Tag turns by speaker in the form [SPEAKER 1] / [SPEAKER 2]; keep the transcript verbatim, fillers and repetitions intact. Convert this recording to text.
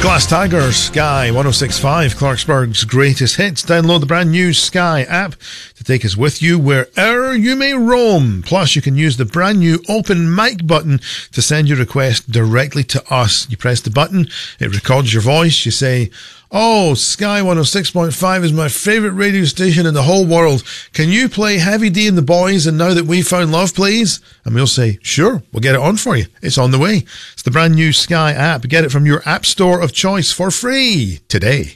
[SPEAKER 1] Glass Tiger, Sky one oh six point five, Clarksburg's greatest hits. Download the brand new Sky app to take us with you wherever you may roam. Plus, you can use the brand new open mic button to send your request directly to us. You press the button, it records your voice, you say, "Oh, Sky one oh six point five is my favourite radio station in the whole world. Can you play Heavy D and the Boys and Now That We Found Love, please?" And we'll say, "Sure, we'll get it on for you. It's on the way." It's the brand new Sky app. Get it from your app store of choice for free today.